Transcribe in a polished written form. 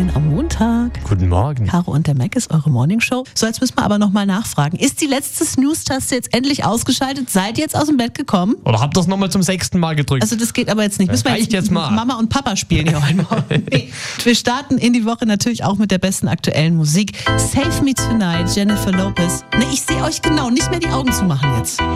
Morgen am Montag. Guten Morgen. Caro und der Mac ist eure Morningshow. So, jetzt müssen wir aber nochmal nachfragen. Ist die letzte Snooze-Taste jetzt endlich ausgeschaltet? Seid ihr jetzt aus dem Bett gekommen? Oder habt ihr es nochmal zum 6. Mal gedrückt? Also das geht aber jetzt nicht. Müssen wir reicht jetzt mal. Mama und Papa spielen hier heute Morgen. Nee. Wir starten in die Woche natürlich auch mit der besten aktuellen Musik. Save Me Tonight, Jennifer Lopez. Ne, ich sehe euch genau, nicht mehr die Augen zumachen jetzt.